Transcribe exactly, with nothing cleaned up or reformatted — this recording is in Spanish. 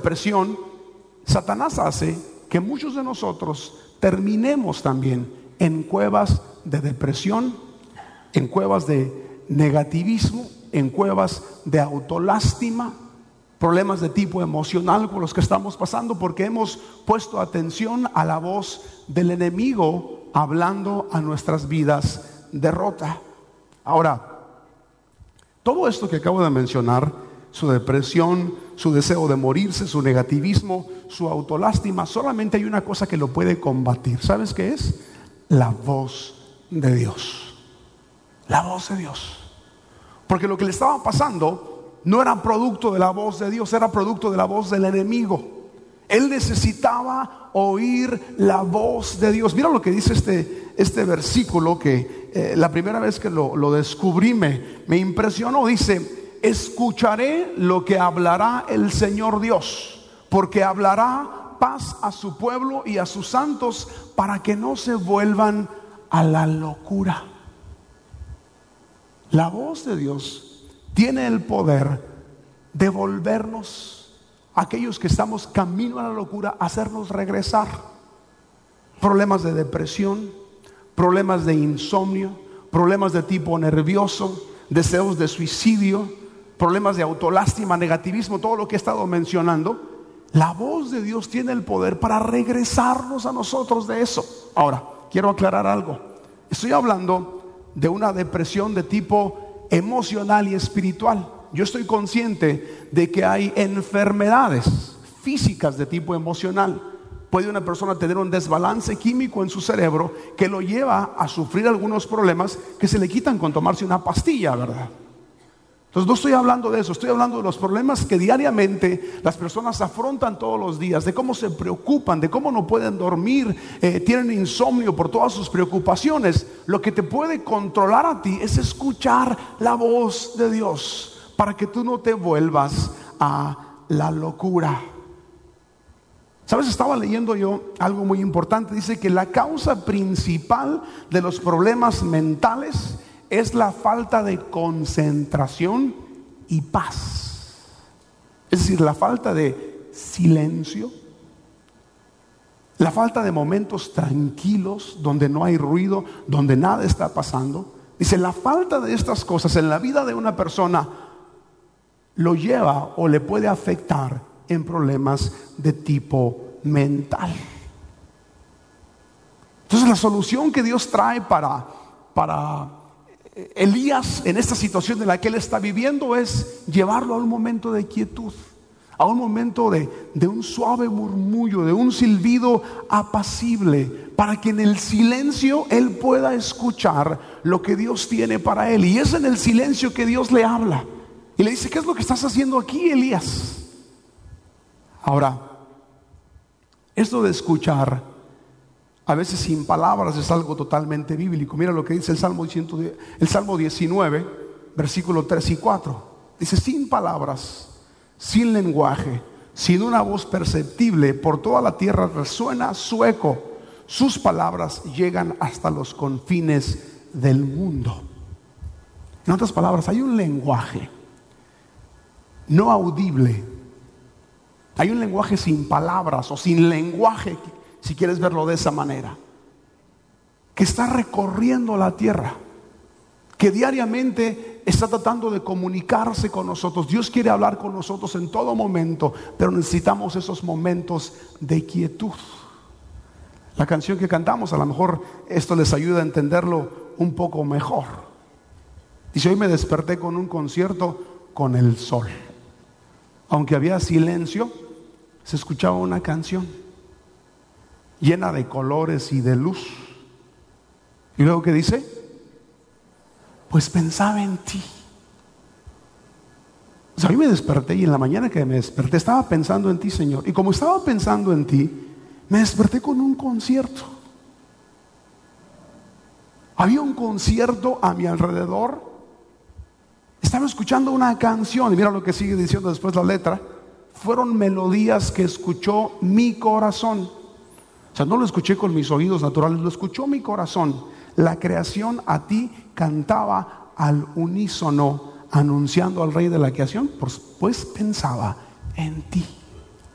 depresión, Satanás hace que muchos de nosotros terminemos también en cuevas de depresión, en cuevas de negativismo, en cuevas de autolástima, problemas de tipo emocional por los que estamos pasando, porque hemos puesto atención a la voz del enemigo hablando a nuestras vidas derrota. Ahora, todo esto que acabo de mencionar, su depresión, su deseo de morirse, su negativismo, su autolástima, solamente hay una cosa que lo puede combatir. ¿Sabes qué es? La voz de Dios. La voz de Dios. Porque lo que le estaba pasando no era producto de la voz de Dios, era producto de la voz del enemigo. Él necesitaba oír la voz de Dios. Mira lo que dice este, este versículo que eh, la primera vez que lo, lo descubrí me, me impresionó. Dice: escucharé lo que hablará el Señor Dios, porque hablará paz a su pueblo y a sus santos, para que no se vuelvan a la locura. La voz de Dios tiene el poder de volvernos, aquellos que estamos camino a la locura, hacernos regresar. Problemas de depresión, problemas de insomnio, problemas de tipo nervioso, deseos de suicidio, problemas de autolástima, negativismo, todo lo que he estado mencionando. La voz de Dios tiene el poder para regresarnos a nosotros de eso. Ahora, quiero aclarar algo. Estoy hablando de una depresión de tipo emocional y espiritual. Yo estoy consciente de que hay enfermedades físicas de tipo emocional. Puede una persona tener un desbalance químico en su cerebro que lo lleva a sufrir algunos problemas que se le quitan con tomarse una pastilla, ¿verdad? Entonces no estoy hablando de eso, estoy hablando de los problemas que diariamente las personas afrontan todos los días, de cómo se preocupan, de cómo no pueden dormir, eh, tienen insomnio por todas sus preocupaciones. Lo que te puede controlar a ti es escuchar la voz de Dios, para que tú no te vuelvas a la locura. ¿Sabes? Estaba leyendo yo algo muy importante. Dice que la causa principal de los problemas mentales es la falta de concentración y paz. Es decir, la falta de silencio, la falta de momentos tranquilos donde no hay ruido, donde nada está pasando. Dice, la falta de estas cosas en la vida de una persona lo lleva o le puede afectar en problemas de tipo mental. Entonces la solución que Dios trae para, para Elías en esta situación en la que él está viviendo es llevarlo a un momento de quietud, a un momento de, de un suave murmullo, de un silbido apacible, para que en el silencio él pueda escuchar lo que Dios tiene para él. Y es en el silencio que Dios le habla y le dice: ¿qué es lo que estás haciendo aquí, Elías? Ahora, esto de escuchar a veces sin palabras es algo totalmente bíblico. Mira lo que dice el Salmo, el Salmo diecinueve, versículos tres y cuatro. Dice: sin palabras, sin lenguaje, sin una voz perceptible, por toda la tierra resuena su eco. Sus palabras llegan hasta los confines del mundo. En otras palabras, hay un lenguaje no audible. Hay un lenguaje sin palabras o sin lenguaje, si quieres verlo de esa manera, que está recorriendo la tierra, que diariamente está tratando de comunicarse con nosotros. Dios quiere hablar con nosotros en todo momento, pero necesitamos esos momentos de quietud. La canción que cantamos, a lo mejor esto les ayuda a entenderlo un poco mejor. Dice: hoy me desperté con un concierto con el sol. Aunque había silencio, se escuchaba una canción llena de colores y de luz. Y luego, ¿qué dice? Pues pensaba en ti. O sea, hoy me desperté y en la mañana que me desperté estaba pensando en ti, Señor. Y como estaba pensando en ti, me desperté con un concierto. Había un concierto a mi alrededor. Estaba escuchando una canción y mira lo que sigue diciendo después la letra. Fueron melodías que escuchó mi corazón. O sea, no lo escuché con mis oídos naturales, lo escuchó mi corazón. La creación a ti cantaba al unísono, anunciando al Rey de la creación, pues pensaba en ti.